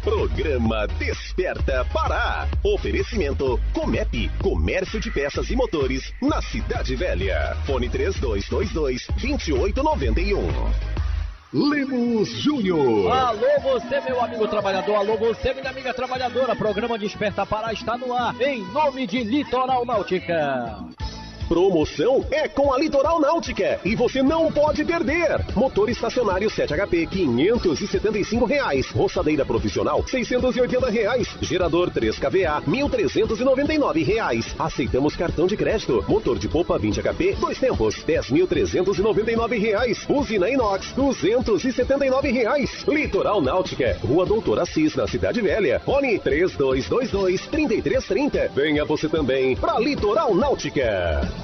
Programa Desperta Pará. Oferecimento Comep, Comércio de Peças e Motores, na Cidade Velha. Fone 3222-2891. Lemos Júnior. Alô você, meu amigo trabalhador, alô você, minha amiga trabalhadora. Programa Desperta Pará está no ar, em nome de Litoral Náutica. Promoção é com a Litoral Náutica e você não pode perder. Motor estacionário 7HP R$575, roçadeira profissional R$680, gerador 3kVA R$1.399. Aceitamos cartão de crédito. Motor de polpa 20HP 2 tempos R$10.399. Usina inox R$279. Litoral Náutica, Rua Doutor Assis, na Cidade Velha. Fone 3222-3330. Venha você também pra Litoral Náutica.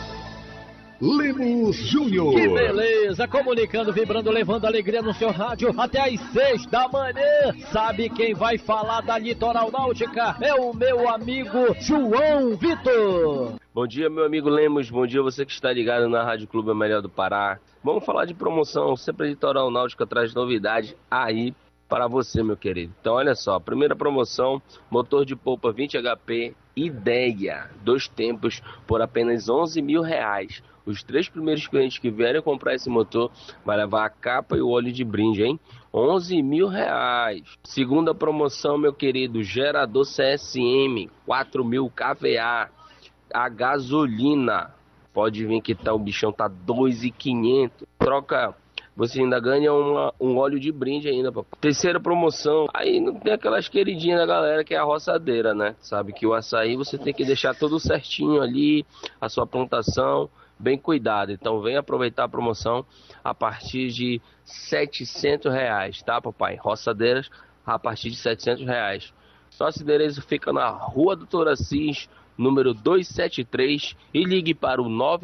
Lemos Júnior. Que beleza, comunicando, vibrando, levando alegria no seu rádio até às 6 da manhã. Sabe quem vai falar da Litoral Náutica? É o meu amigo João Vitor. Bom dia, meu amigo Lemos, bom dia você que está ligado na Rádio Clube Melhor do Pará. Vamos falar de promoção, sempre a Litoral Náutica traz novidade aí para você, meu querido. Então olha só, primeira promoção, motor de polpa 20 HP, Ideia, 2 tempos por apenas R$11 mil. Os 3 primeiros clientes que vierem comprar esse motor vai levar a capa e o óleo de brinde, hein? R$11 mil. Segunda promoção, meu querido, gerador CSM, 4.000 kVA, a gasolina. Pode vir que tá, o bichão tá 2.500. Troca, você ainda ganha um óleo de brinde ainda, papai. Terceira promoção, aí não tem aquelas queridinhas da galera que é a roçadeira, né? Sabe que o açaí você tem que deixar tudo certinho ali, a sua plantação bem cuidado. Então vem aproveitar a promoção a partir de R$700, tá, papai? Roçadeiras a partir de R$700. Nosso endereço fica na Rua Doutor Assis, número 273, e ligue para o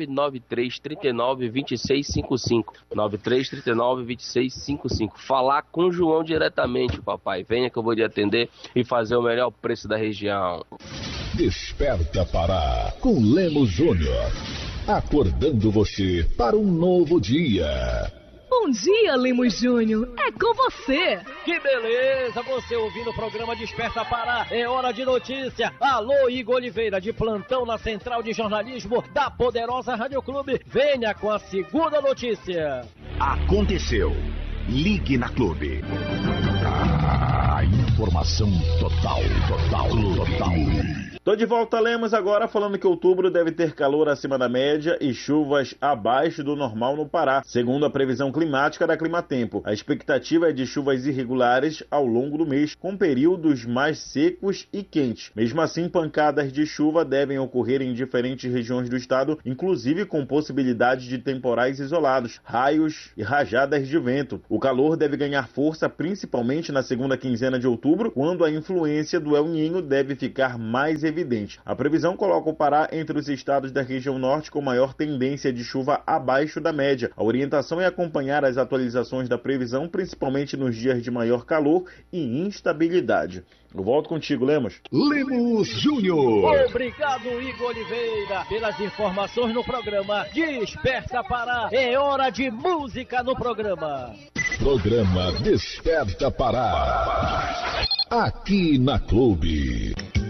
993-39-2655. 93-39-2655. Falar com o João diretamente, papai. Venha que eu vou lhe atender e fazer o melhor preço da região. Desperta Pará, com Lemos Júnior. Acordando você para um novo dia. Bom dia, Lemos Júnior. É com você. Que beleza, você ouvindo o programa Desperta Pará. É hora de notícia. Alô, Igor Oliveira, de plantão na Central de Jornalismo da poderosa Rádio Clube. Venha com a segunda notícia. Aconteceu. Ligue na Clube. A informação total. Tô de volta, Lemos, agora falando que outubro deve ter calor acima da média e chuvas abaixo do normal no Pará, segundo a previsão climática da Climatempo. A expectativa é de chuvas irregulares ao longo do mês, com períodos mais secos e quentes. Mesmo assim, pancadas de chuva devem ocorrer em diferentes regiões do estado, inclusive com possibilidade de temporais isolados, raios e rajadas de vento. O calor deve ganhar força principalmente na segunda quinzena de outubro, quando a influência do El Niño deve ficar mais evidente. A previsão coloca o Pará entre os estados da região norte com maior tendência de chuva abaixo da média. A orientação é acompanhar as atualizações da previsão, principalmente nos dias de maior calor e instabilidade. Eu volto contigo, Lemos. Lemos Júnior. Obrigado, Igor Oliveira, pelas informações no programa Desperta Pará. É hora de música no programa. Programa Desperta Pará. Aqui na Clube.